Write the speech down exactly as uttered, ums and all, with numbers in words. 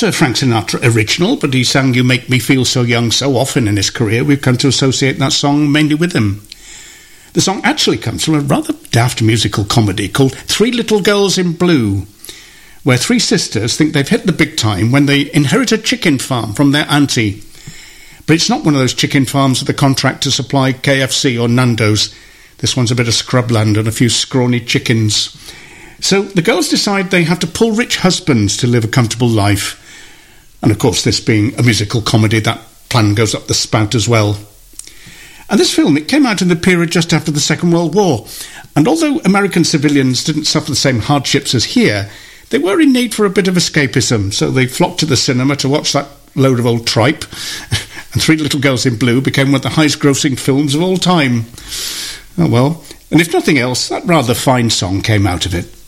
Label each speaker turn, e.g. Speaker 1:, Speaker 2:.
Speaker 1: not a Frank Sinatra original, but he sang You Make Me Feel So Young so often in his career, we've come to associate that song mainly with him. The song actually comes from a rather daft musical comedy called Three Little Girls in Blue, where three sisters think they've hit the big time when they inherit a chicken farm from their auntie. But it's not one of those chicken farms with a contract to supply K F C or Nando's. This one's a bit of scrubland and a few scrawny chickens. So the girls decide they have to pull rich husbands to live a comfortable life. And of course, this being a musical comedy, that plan goes up the spout as well. And this film, it came out in the period just after the Second World War. And although American civilians didn't suffer the same hardships as here, they were in need for a bit of escapism, so they flocked to the cinema to watch that load of old tripe. And Three Little Girls in Blue became one of the highest-grossing films of all time. Oh well. And if nothing else, that rather fine song came out of it.